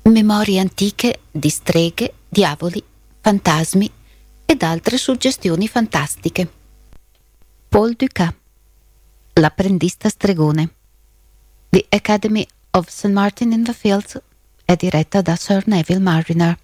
Memorie antiche di streghe, diavoli, fantasmi ed altre suggestioni fantastiche. Paul Dukas, l'apprendista stregone. The Academy of St. Martin in the Fields è diretta da Sir Neville Marriner.